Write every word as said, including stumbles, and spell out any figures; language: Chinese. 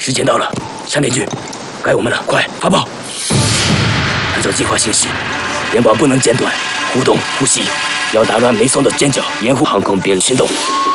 时间到了，闪电君，该我们了，快发报！按照计划行事，电报不能间断，互动呼吸，要打乱梅松的尖角，掩护航空兵行动。